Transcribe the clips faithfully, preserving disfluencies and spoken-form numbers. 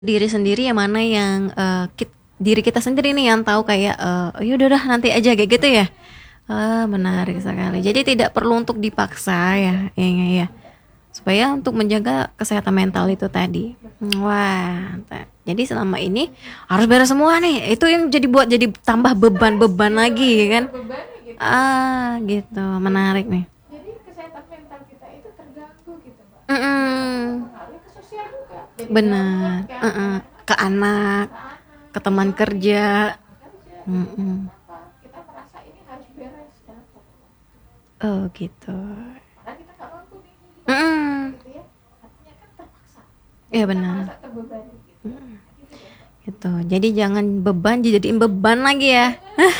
Diri sendiri yang mana yang eh, kit- diri kita sendiri nih yang tahu kayak eh ya udah dah nanti aja kayak gitu ya. Ah, menarik sekali. Jadi tidak perlu untuk dipaksa ya, ya, ya, ya. Supaya untuk menjaga kesehatan mental itu tadi. Wah, ta- jadi selama ini harus beres semua nih. Itu yang jadi buat jadi tambah Stres beban-beban gitu loh, lagi jadi kan. terbebani gitu ya. Ah, gitu. Menarik nih. Jadi kesehatan mental kita itu terganggu gitu mbak, dan akan Mm-mm. mempengaruhi ke sosial juga, jadi gawat Benar. kan Mm-mm. Ke kadang-kadang anak, ke anak, ke ke teman suami, kerja. ke teman kerja gitu ya. Mm-mm. Kenapa kita merasa ini harus beres dalam satu waktu, Oh, gitu. padahal kita nggak mampu nih memaksakan Mm-mm. gitu ya, artinya kan terpaksa dan Iya kita benar. merasa terbebani gitu ya. Mm. Nah, gitu deh mbak. Gitu. Jadi jangan beban dijadiin beban lagi ya. Jangan,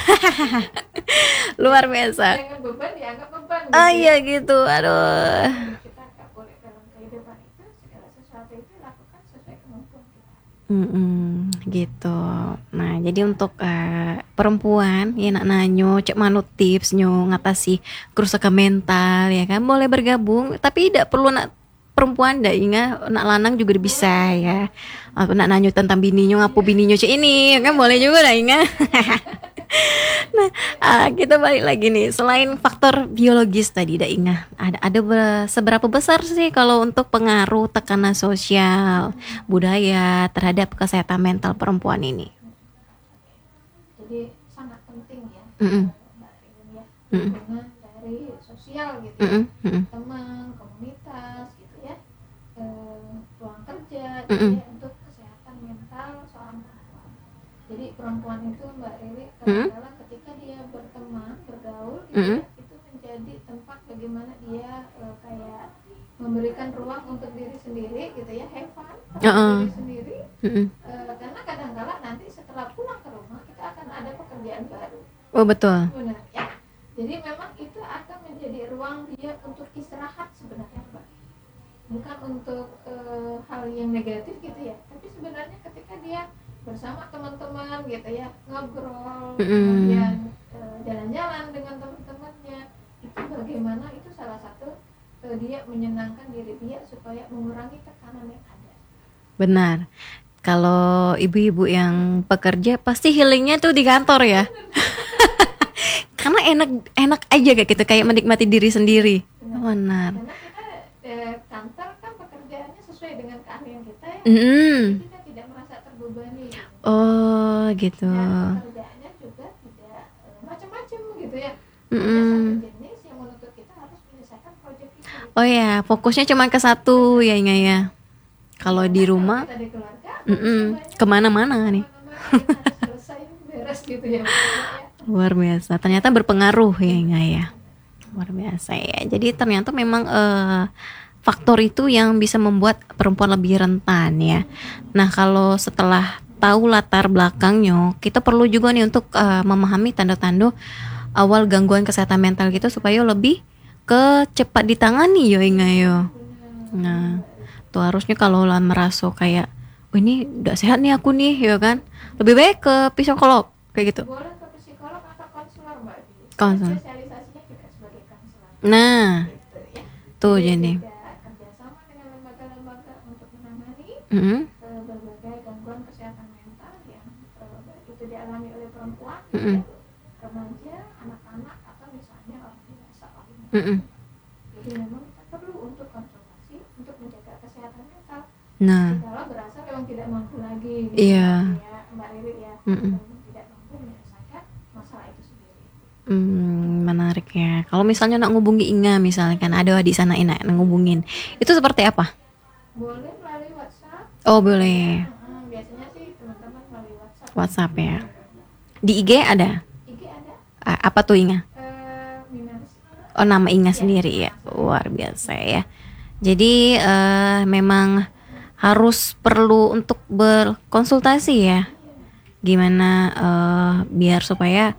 Luar biasa. jangan beban dianggap beban Ah gitu iya ya. gitu. Aduh. Jadi kita nggak boleh dalam kehidupan itu segala sesuatu itu lakukan sesuai kemampuan kita. Mm-mm, gitu. Nah, jadi untuk eh, perempuan ya nak nanyo cek manut tips nyo ngatasi kerusakan mental ya kan boleh bergabung tapi tidak perlu nak perempuan dah ingat nak lanang juga bisa Boleh. ya. Aku nak nanyo tentang bininya ngapu Iya. bininya cek ini ya kan boleh juga dah ingat. Nah, Iya. ah, kita balik lagi nih. Selain faktor biologis tadi, dah ingat ada ada be- seberapa besar sih kalau untuk pengaruh tekanan sosial, budaya terhadap kesehatan mental perempuan ini? Jadi sangat penting ya, Mm-mm, Mbak Rin ya, mm-mm, dukungan dari sosial gitu ya, mm-mm, mm-mm, teman, komunitas gitu ya, eh, ruang kerja gitu mm-mm, ya, untuk kesehatan mental seorang perempuan. Jadi perempuan itu Mbak Riri mm-mm, kadang-kadang ketika dia berteman, bergaul gitu mm-mm. ya, itu menjadi tempat bagaimana dia eh, kayak memberikan ruang untuk diri sendiri gitu ya, have fun terhadap Uh-uh, diri sendiri. mm-mm. Eh, karena kadang-kala nanti setelah pulang ke rumah kita akan ada pekerjaan baru, Oh betul. benar ya. Jadi memang itu akan menjadi ruang dia untuk istirahat sebenarnya Mbak, bukan untuk eh, hal yang negatif gitu ya, tapi sebenarnya ketika dia bersama teman-teman gitu ya, ngobrol, Mm-mm. kemudian eh, jalan-jalan dengan teman-temannya, itu bagaimana itu salah satu eh, dia menyenangkan diri dia supaya mengurangi tekanan yang ada. Benar. Kalau ibu-ibu yang pekerja pasti healingnya tuh di kantor ya. Karena enak enak aja kayak gitu kayak menikmati diri sendiri. Benar. Benar. Karena kita eh, kantor kan pekerjaannya sesuai dengan keahlian kita ya. Jadi Mm-mm. kita tidak merasa terbebani gitu. Oh gitu. Dan pekerjaannya juga tidak eh, macam-macam gitu ya. Hanya satu Mm-mm. jenis yang menuntut kita harus menyelesaikan proyek itu. Oh ya, fokusnya cuma ke satu ya Inga ya. Kalau Sedangkan di kalau rumah, kita di keluarga, fokusnya mm-mm, banyak. kemana-mana nih. Kemana-mana kita harus selesai beres gitu ya. Ya. Luar biasa. Ternyata berpengaruh ya Inga ya. Luar biasa ya. Jadi ternyata memang eh, faktor itu yang bisa membuat perempuan lebih rentan ya. Nah kalau setelah tahu latar belakangnya, kita perlu juga nih untuk eh, memahami tanda-tanda awal gangguan kesehatan mental gitu supaya lebih ke cepat ditangani yo Inga yo. Nah, tuh harusnya kalau lah merasa kayak, oh ini udah sehat nih aku nih, ya kan? Lebih baik ke psikolog kayak gitu. Boleh ke psikolog atau konselor Mbak. Saya Konsul. spesialisasinya juga sebagai konselor. Nah, Gitu ya. tuh Jadi jadi. juga kerjasama dengan lembaga-lembaga untuk menangani Mm-mm, eh, berbagai gangguan kesehatan mental yang eh, baik itu dialami oleh perempuan, gitu mm-mm, ya, remaja, anak-anak atau misalnya orang dewasa lainnya. mm-mm. Jadi memang kita perlu untuk konsultasi untuk menjaga kesehatan mental. Nah, Kalau berasa memang tidak mampu lagi, gitu, iya. ya, Mbak Riri ya, Mm-mm. memang tidak mampu menyelesaikan masalah itu sendiri. Hmm, menarik ya. Kalau misalnya nak ngubungi Inga misalkan ada di sana enak ngubungin. Itu seperti apa? Boleh melalui WhatsApp. Oh, Ya, boleh. uh, biasanya sih teman-teman melalui WhatsApp. WhatsApp ya. Di I G ada? I G ada. Ah, apa tuh Inga? Uh, Minars. Oh, nama Inga Ya, sendiri ya. nama saya. Luar biasa ya. Jadi eh, memang harus perlu untuk berkonsultasi ya. Gimana eh, biar supaya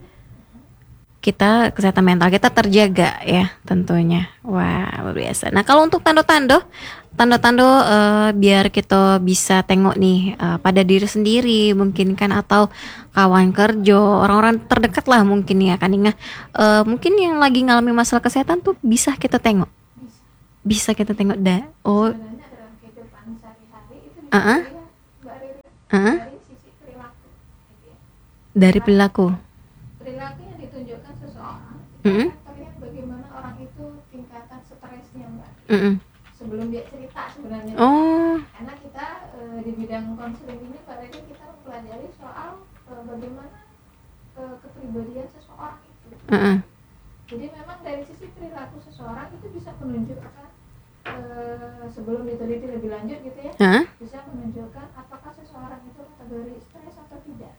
kita kesehatan mental kita terjaga ya tentunya. Wah, luar biasa. Nah, kalau untuk tanda-tanda tanda-tanda eh, biar kita bisa tengok nih eh, pada diri sendiri mungkin kan atau kawan kerja, orang-orang terdekat lah mungkin ya kan Inga. Eh, mungkin yang lagi ngalami masalah kesehatan tuh bisa kita tengok. Bisa. Bisa kita tengok dah. Oh, Sebenarnya dalam kehidupan sehari-hari itu bisa uh-uh. dilihat Mbak Riri Heeh. dari sisi perilaku gitu ya. Dari Karena perilaku. perilaku yang ditunjukkan seseorang itu Mm-mm. akan terlihat bagaimana orang itu tingkatan stresnya mbak Mm-mm. sebelum dia cerita sebenarnya. Oh. Karena kita e, di bidang konseling ini Pak Redi kita mempelajari soal e, bagaimana e, kepribadian seseorang itu. Heeh. Jadi memang dari sisi perilaku seseorang itu bisa menunjukkan e, sebelum diteliti lebih lanjut gitu ya, Hah? bisa menunjukkan apakah seseorang itu kategori stres atau tidak.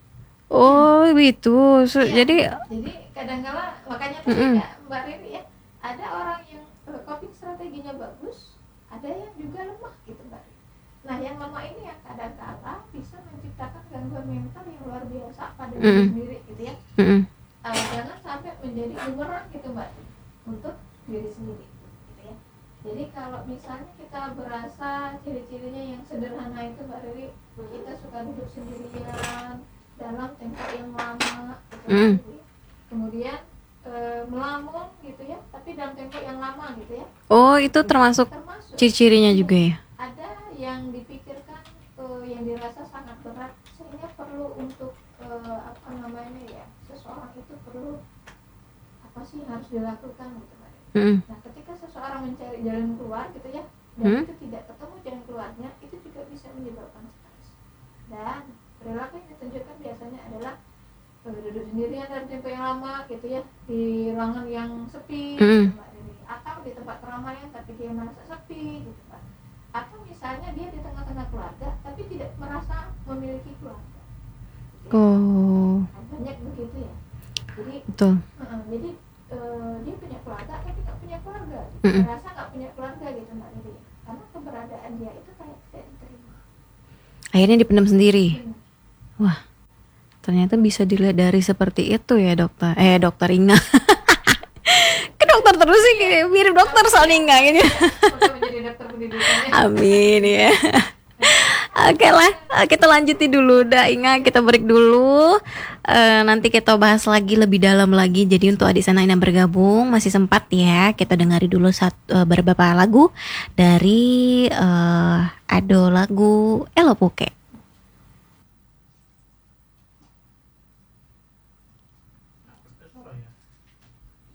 Oh, gitu. So, Iya, jadi jadi kadang-kala makanya tadi Mm-mm. ya, Mbak Riri ya, ada orang yang e, coping strateginya bagus, ada yang juga lemah gitu Mbak. Nah, yang lemah ini yang kadang-kala bisa menciptakan gangguan mental yang luar biasa pada diri Mm-mm. sendiri gitu ya. Mm-mm. Uh, jangan sampai menjadi bumerang gitu Mbak untuk diri sendiri gitu ya. Jadi kalau misalnya kita berasa ciri-cirinya yang sederhana itu Mbak Riri, kita suka duduk sendirian dalam tempo yang lama gitu Mm. ya. Kemudian e, melamun gitu ya, tapi dalam tempo yang lama gitu ya. Oh, itu termasuk Termasuk ciri-cirinya juga ya? ada yang dipikirkan e, yang dirasa sangat berat sehingga perlu untuk e, apa namanya ya, seseorang itu perlu apa sih harus dilakukan gitu Mbak. Mm. Nah, ketika seseorang mencari jalan keluar gitu ya, dan Hmm? itu tidak ketemu jalan keluarnya, itu juga bisa menyebabkan stres. Dan perilaku yang ditunjukkan biasanya adalah e, duduk sendirian dalam tempo yang lama gitu ya, di ruangan yang sepi Mm. gitu, Mbak Riri. Atau di tempat keramaian tapi dia merasa sepi gitu Mbak. Atau misalnya dia di tengah-tengah keluarga tapi tidak merasa memiliki keluarga gitu ya. Oh, Nah, banyak begitu ya. Jadi betul. uh, jadi uh, dia punya keluarga tapi nggak punya keluarga gitu. Mm-mm. Merasa nggak punya keluarga gitu Mbak Riri, karena keberadaan dia itu kayak tidak diterima. Akhirnya dipendam sendiri. Benar. Wah, ternyata bisa dilihat dari seperti itu ya dokter. Eh, dokter Inga. Ke dokter terus sih, kayak mirip dokter soal Inga ini. Semoga menjadi dokter pendidikannya. Amin ya. Oke lah, kita lanjutin dulu dah Inga, kita break dulu. Eh, nanti kita bahas lagi lebih dalam lagi. Jadi untuk adik sana yang bergabung masih sempat ya, kita dengari dulu satu, eh, beberapa lagu dari eh, Ado lagu Elo Puke.